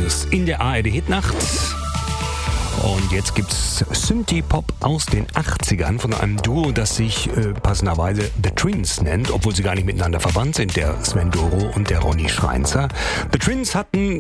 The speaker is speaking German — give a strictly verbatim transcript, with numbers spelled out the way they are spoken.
Songs in der A R D-Hitnacht. Und jetzt gibt's Synthie-Pop aus den achtzigern von einem Duo, das sich äh, passenderweise The Twins nennt, obwohl sie gar nicht miteinander verwandt sind, der Sven Doro und der Ronny Schreinzer. The Twins hatten